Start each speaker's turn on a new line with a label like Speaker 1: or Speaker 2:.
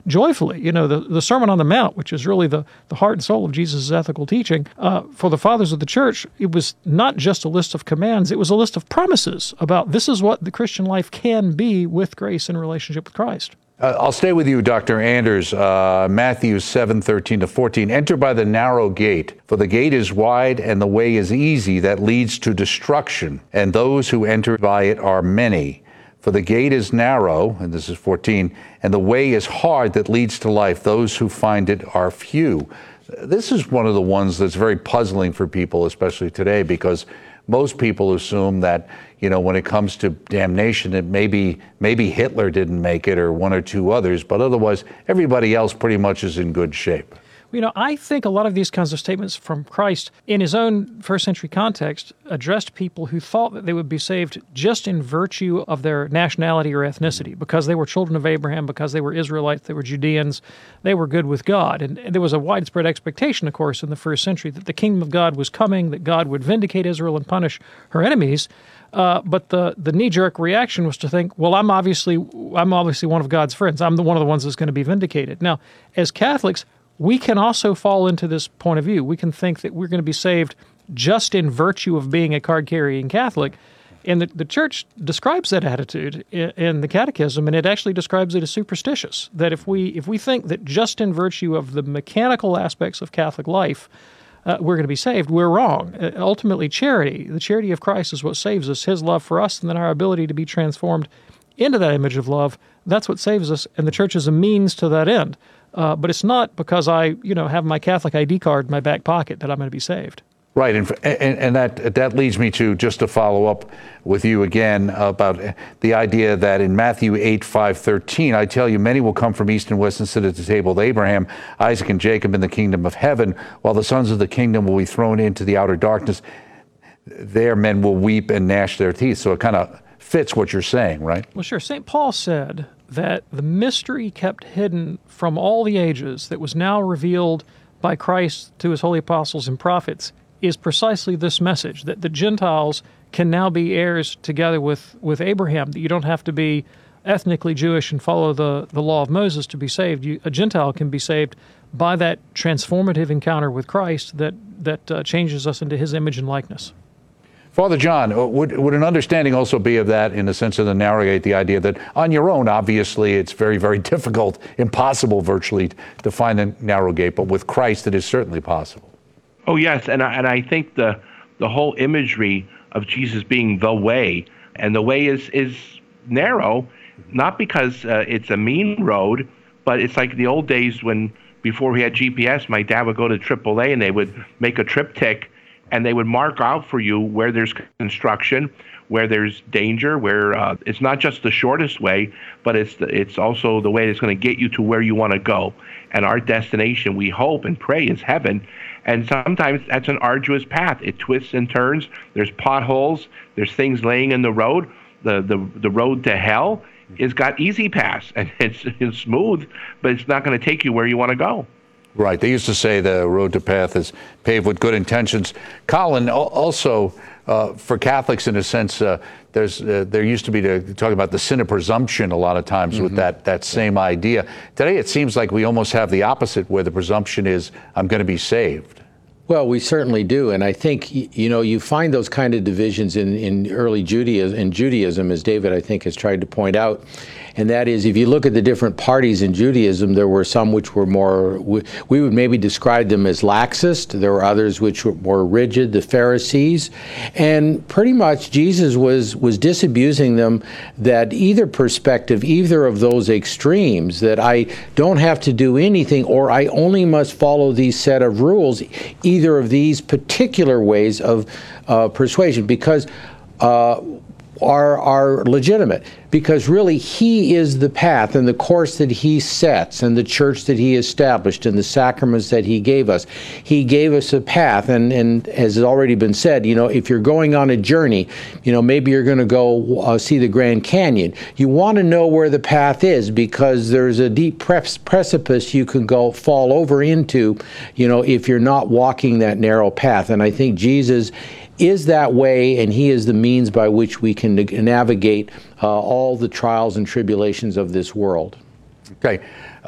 Speaker 1: joyfully. The Sermon on the Mount, which is really the heart and soul of Jesus' ethical teaching, for the fathers of the church, it was not just a list of commands, it was a list of promises about this is what the Christian life can be with grace in relationship with Christ.
Speaker 2: I'll stay with you, Dr. Anders. Matthew 7:13-14. Enter by the narrow gate, for the gate is wide and the way is easy that leads to destruction, and those who enter by it are many. For the gate is narrow, and this is 14, and the way is hard that leads to life. Those who find it are few. This is one of the ones that's very puzzling for people, especially today, because most people assume that, when it comes to damnation, that maybe Hitler didn't make it or one or two others, but otherwise everybody else pretty much is in good shape.
Speaker 1: I think a lot of these kinds of statements from Christ, in his own first century context, addressed people who thought that they would be saved just in virtue of their nationality or ethnicity, because they were children of Abraham, because they were Israelites, they were Judeans, they were good with God. And there was a widespread expectation, of course, in the first century that the kingdom of God was coming, that God would vindicate Israel and punish her enemies. But the knee-jerk reaction was to think, well, I'm obviously one of God's friends. I'm one of the ones that's going to be vindicated. Now, as Catholics, we can also fall into this point of view. We can think that we're going to be saved just in virtue of being a card-carrying Catholic. And the Church describes that attitude in the Catechism, and it actually describes it as superstitious, that if we think that just in virtue of the mechanical aspects of Catholic life, we're going to be saved, we're wrong. Ultimately, the charity of Christ is what saves us, his love for us, and then our ability to be transformed into that image of love. That's what saves us, and the Church is a means to that end. But it's not because I, have my Catholic ID card in my back pocket that I'm going to be saved.
Speaker 2: Right, and that leads me to just to follow up with you again about the idea that in Matthew 8:5-13, I tell you, many will come from east and west and sit at the table with Abraham, Isaac, and Jacob in the kingdom of heaven, while the sons of the kingdom will be thrown into the outer darkness. There men will weep and gnash their teeth. So it kind of fits what you're saying, right?
Speaker 1: Well, sure. St. Paul said that the mystery kept hidden from all the ages that was now revealed by Christ to his holy apostles and prophets is precisely this message, that the Gentiles can now be heirs together with Abraham, that you don't have to be ethnically Jewish and follow the law of Moses to be saved. A Gentile can be saved by that transformative encounter with Christ that changes us into his image and likeness.
Speaker 2: Father John, would an understanding also be of that in the sense of the narrow gate, the idea that on your own, obviously, it's very, very difficult, impossible virtually to find a narrow gate, but with Christ it is certainly possible?
Speaker 3: Oh, yes, and I think the whole imagery of Jesus being the way, and the way is narrow, not because it's a mean road, but it's like the old days when, before we had GPS, my dad would go to AAA and they would make a triptych, and they would mark out for you where there's construction, where there's danger, where it's not just the shortest way, but it's also the way that's going to get you to where you want to go. And our destination, we hope and pray, is heaven. And sometimes that's an arduous path. It twists and turns. There's potholes. There's things laying in the road. The road to hell has got easy pass, and it's smooth, but it's not going to take you where you want to go.
Speaker 2: Right. They used to say the road to path is paved with good intentions. Colin, also for Catholics, in a sense, there used to be talk about the sin of presumption a lot of times with that same idea. Today, it seems like we almost have the opposite, where the presumption is, I'm going to be saved.
Speaker 4: Well, we certainly do, and I think you find those kind of divisions in early Judaism, as David I think has tried to point out, and that is, if you look at the different parties in Judaism, there were some which were more, we would maybe describe them as laxist. There were others which were more rigid, the Pharisees, and pretty much Jesus was disabusing them that either perspective, either of those extremes, that I don't have to do anything or I only must follow these set of rules, either of these particular ways of persuasion, because are legitimate, because really he is the path and the course that he sets, and the church that he established, and the sacraments that he gave us. He gave us a path, and as has already been said, if you're going on a journey, maybe you're going to go see the Grand Canyon. You want to know where the path is, because there's a deep precipice you can fall over into, if you're not walking that narrow path. And I think Jesus is that way, and he is the means by which we can navigate all the trials and tribulations of this world.
Speaker 2: Okay.